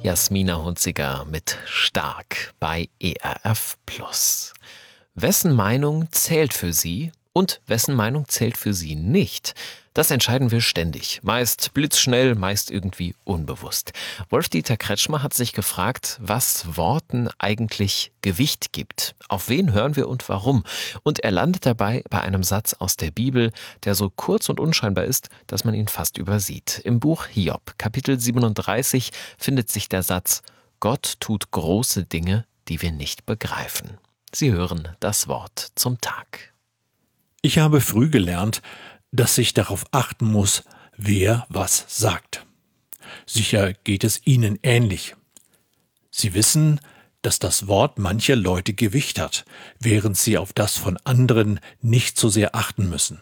Jasmina Hunziker mit Stark bei ERF Plus. Wessen Meinung zählt für Sie und wessen Meinung zählt für Sie nicht? Das entscheiden wir ständig. Meist blitzschnell, meist irgendwie unbewusst. Wolf-Dieter Kretschmer hat sich gefragt, was Worten eigentlich Gewicht gibt. Auf wen hören wir und warum? Und er landet dabei bei einem Satz aus der Bibel, der so kurz und unscheinbar ist, dass man ihn fast übersieht. Im Buch Hiob, Kapitel 37, findet sich der Satz: Gott tut große Dinge, die wir nicht begreifen. Sie hören das Wort zum Tag. Ich habe früh gelernt, dass ich darauf achten muss, wer was sagt. Sicher geht es Ihnen ähnlich. Sie wissen, dass das Wort mancher Leute Gewicht hat, während sie auf das von anderen nicht so sehr achten müssen.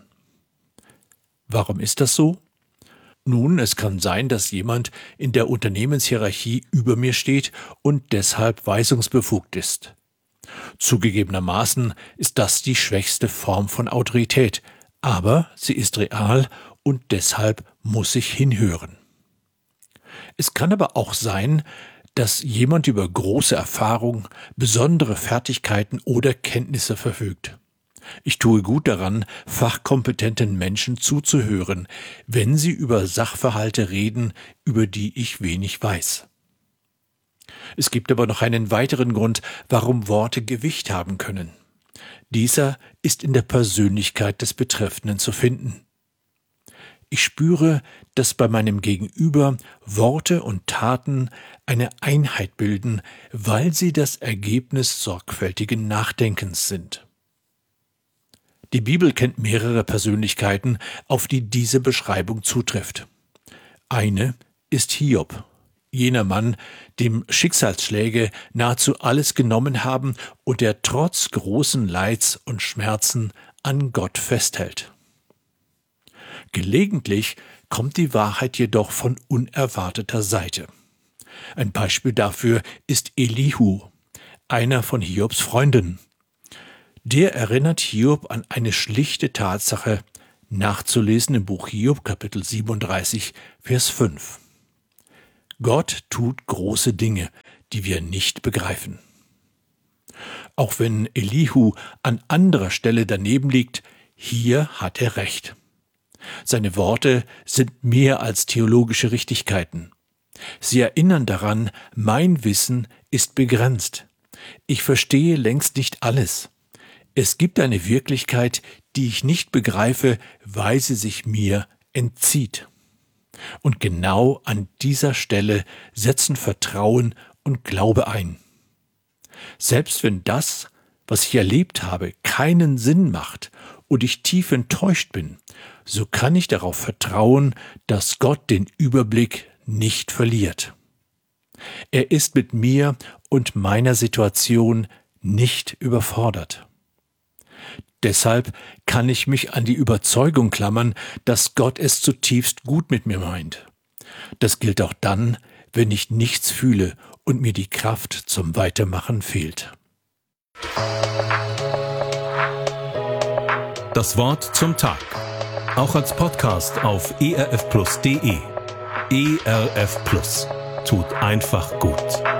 Warum ist das so? Nun, es kann sein, dass jemand in der Unternehmenshierarchie über mir steht und deshalb weisungsbefugt ist. Zugegebenermaßen ist das die schwächste Form von Autorität, aber sie ist real und deshalb muss ich hinhören. Es kann aber auch sein, dass jemand über große Erfahrung, besondere Fertigkeiten oder Kenntnisse verfügt. Ich tue gut daran, fachkompetenten Menschen zuzuhören, wenn sie über Sachverhalte reden, über die ich wenig weiß. Es gibt aber noch einen weiteren Grund, warum Worte Gewicht haben können. Dieser ist in der Persönlichkeit des Betreffenden zu finden. Ich spüre, dass bei meinem Gegenüber Worte und Taten eine Einheit bilden, weil sie das Ergebnis sorgfältigen Nachdenkens sind. Die Bibel kennt mehrere Persönlichkeiten, auf die diese Beschreibung zutrifft. Eine ist Hiob. Jener Mann, dem Schicksalsschläge nahezu alles genommen haben und der trotz großen Leids und Schmerzen an Gott festhält. Gelegentlich kommt die Wahrheit jedoch von unerwarteter Seite. Ein Beispiel dafür ist Elihu, einer von Hiobs Freunden. Der erinnert Hiob an eine schlichte Tatsache, nachzulesen im Buch Hiob, Kapitel 37, Vers 5. Gott tut große Dinge, die wir nicht begreifen. Auch wenn Elihu an anderer Stelle daneben liegt, hier hat er recht. Seine Worte sind mehr als theologische Richtigkeiten. Sie erinnern daran, mein Wissen ist begrenzt. Ich verstehe längst nicht alles. Es gibt eine Wirklichkeit, die ich nicht begreife, weil sie sich mir entzieht. Und genau an dieser Stelle setzen Vertrauen und Glaube ein. Selbst wenn das, was ich erlebt habe, keinen Sinn macht und ich tief enttäuscht bin, so kann ich darauf vertrauen, dass Gott den Überblick nicht verliert. Er ist mit mir und meiner Situation nicht überfordert. Deshalb kann ich mich an die Überzeugung klammern, dass Gott es zutiefst gut mit mir meint. Das gilt auch dann, wenn ich nichts fühle und mir die Kraft zum Weitermachen fehlt. Das Wort zum Tag. Auch als Podcast auf erfplus.de. ERF Plus. Tut einfach gut.